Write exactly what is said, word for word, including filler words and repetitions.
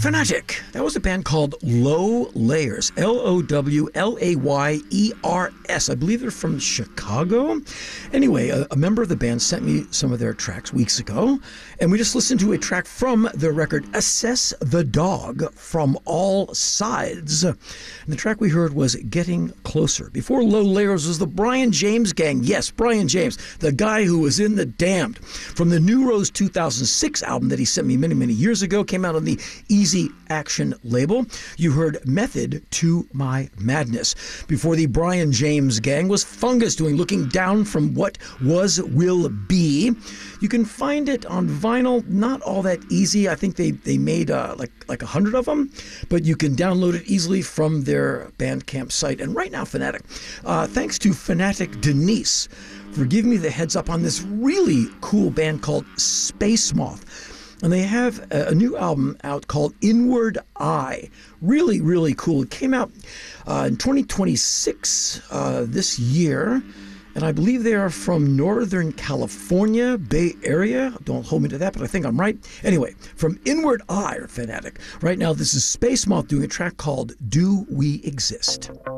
Fanatic. That was a band called Low Layers. L O W L A Y E R S. I believe they're from Chicago. Anyway, a, a member of the band sent me some of their tracks weeks ago, and we just listened to a track from their record, Assess the Dog from All Sides. And the track we heard was Getting Closer. Before Low Layers was the Brian James Gang. Yes, Brian James, the guy who was in The Damned. From the New Rose two thousand six album that he sent me many, many years ago, came out on the Easy Action label. You heard Method to My Madness. Before the Brian James Gang was Fungus doing Looking Down from What Was Will Be. You can find it on vinyl, not all that easy. I think they, they made uh, like like a hundred of them, but you can download it easily from their Bandcamp site. And right now, Fanatic, uh, thanks to Fanatic Denise for giving me the heads up on this really cool band called Space Moth. And they have a, a new album out called Inward Eye. Really, really cool. It came out uh, in twenty twenty-six, uh, this year. And I believe they are from Northern California, Bay Area. Don't hold me to that, but I think I'm right. Anyway, from Inward Eye, or Fanatic. Right now, this is Space Moth doing a track called Do We Exist?